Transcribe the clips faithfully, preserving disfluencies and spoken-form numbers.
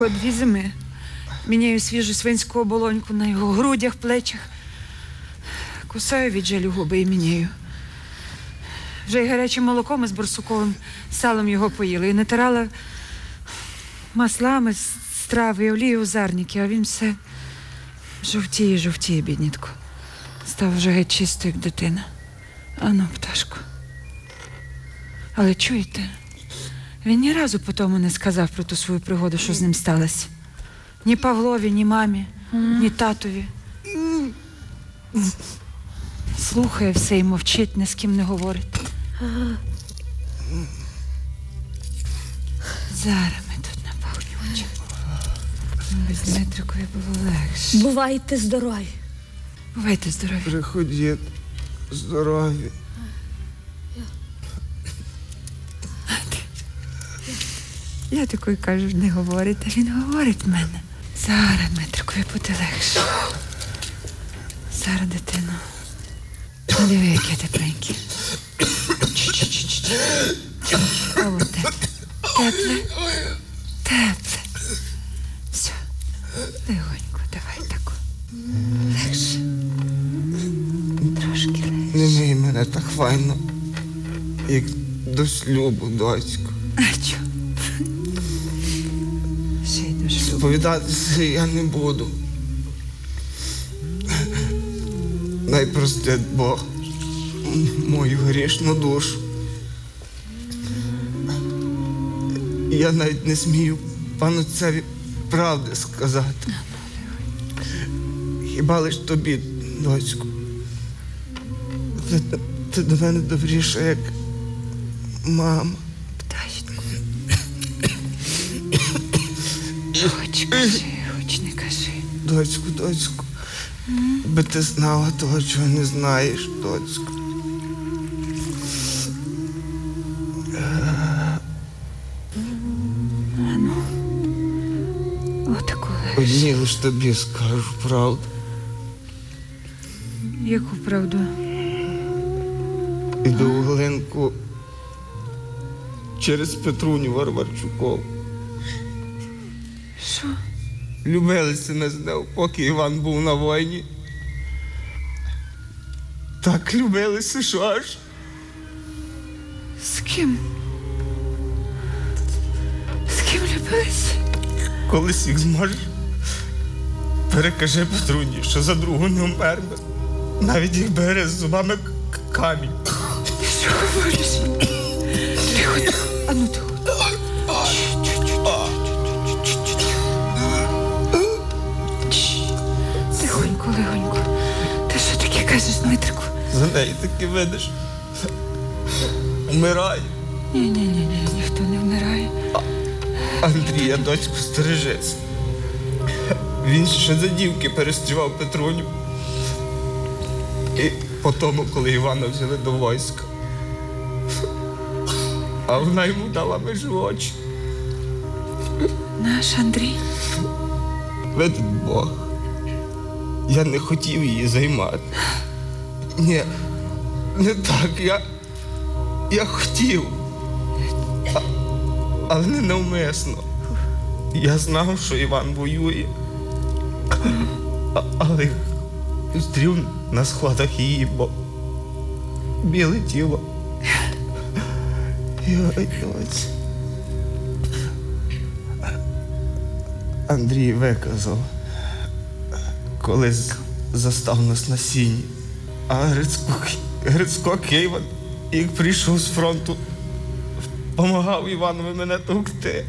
Дві зими. Міняю свіжу свинську оболоньку на його грудях, плечах. Кусаю від жалю губи і міняю. Вже й гарячим молоком із борсуковим салом його поїла. І натирала маслами, страви і олію у зарніки, а він все жовтіє, жовтіє, біднітко. Став вже геть чисто, як дитина. Ану, пташко. Але чуєте, він ні разу по тому не сказав про ту свою пригоду, що з ним сталося. Ні Павлові, ні мамі, ні татові. Слухає все і мовчить, ні з ким не говорить. Зараз ми тут на пахнючі. Без Дмитрикові було легше. Бувайте здорові. Бувайте здорові. Приходіть здорові. Я такою кажу, не говорить, а він говорить в мене. Зараз, Дмитрикові, буде легше. Зараз, дитино. Ну, диви, яке тепленьке. Чу-чу-чу-чу. А от тепле. Тепле. Тепле. Все. Легонько, давай тако. Легше. Трошки легше. Не мій мене так файно, як до шлюбу, доцько. А чо? Ще й до шлюбу. Сповідатися я не буду. Най простить Бог мою грішну душу. Я навіть не смію пану цеві правди сказати. Хіба лиш тобі, доцьку. Ти, ти до мене добріша, як мама. Пташечко. Хоч кажи, хоч не кажи. Доцьку, доцьку, би ти знала того, чого не знаєш, доцьку. Отаку легше. Одні лиш тобі скажу правду. Яку правду? Іду у Глинку через Петруню Варварчукову. Що? Любилися ми з нею, поки Іван був на війні. Так любилися, що аж З ким? З ким любилися? колись їх зможеш. Перекажи Петруні, що за другу не вмерне. Навіть їх бере з зубами к- камінь. Ти що говориш? Тихо, тихо. А ну тихо. Тихонько, легонько. Ти що таке кажеш, Дмитрику? За неї таки видиш. Вмирає. Ні-ні-ні, ніхто не вмирає. Андрія, дочку, стережись. Він ще за дівки перестрівав Петруню. І по тому, коли Івана взяли до війська. А вона йому дала межі очі. Наш Андрій? Видить Бог. Я не хотів її займати. Ні, не так. Я, я хотів. А, але не навмисно. Я знав, що Іван воює. А, але зустрів на складах її, бо біле тіло. Йой, доць. Андрій виказав, коли з- застав нас на сіні. А Грицько, Грицько Києва, як прийшов з фронту, помагав Іванові мене товкти.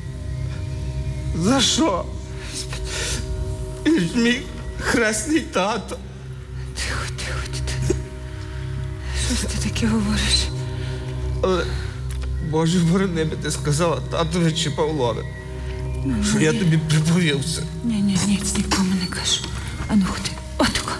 За що? Він ж мій хресний тато. Тихо, тихо, дитина. Що ж ти таке говориш? Але, Боже, борони би ти сказала татові чи Павлові, що я тобі приповів це. Ні-ні, ніц нікому не кажу. А ну ходи. Отако.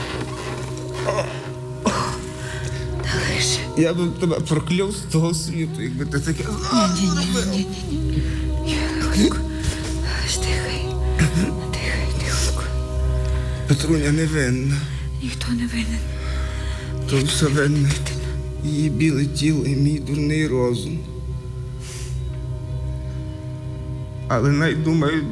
Та лише. Я б тебе прокляв з того світу, якби ти таке Ні-ні-ні-ні-ні. Легонько. Аж дихай. Дихай, тихонько. Петруня невинна. Ніхто не винен. То все винне її біле тіло і мій дурний розум. Але най думають